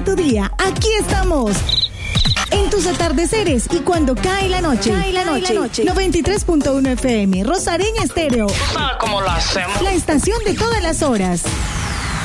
tu día, aquí estamos. En tus atardeceres y cuando cae la noche. 93.1 FM, Rosareña Estéreo. ¿Tú sabes cómo lo hacemos? La estación de todas las horas.